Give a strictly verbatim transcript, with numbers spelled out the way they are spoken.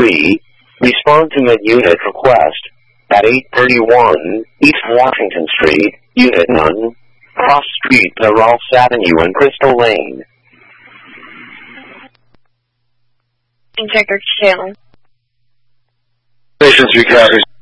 three, respond to mid-unit request at eight thirty-one East Washington Street, Unit none, cross street to Rolfs Avenue and Crystal Lane. Injector channel. Station three Crackers.